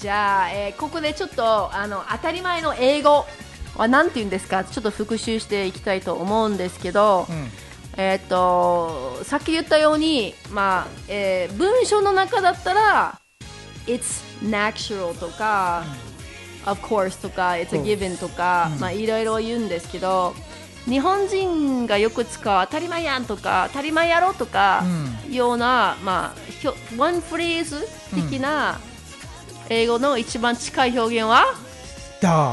じゃあ、ここでちょっと当たり前の英語は何て言うんですか、ちょっと復習していきたいと思うんですけど、さっき言ったように、文章の中だったら It's natural とか、of course とか It's a given とか、いろいろ言うんですけど、日本人がよく使う当たり前やんとか当たり前やろとか、ような、ワンフレーズ的な英語の一番近い表現は、 だ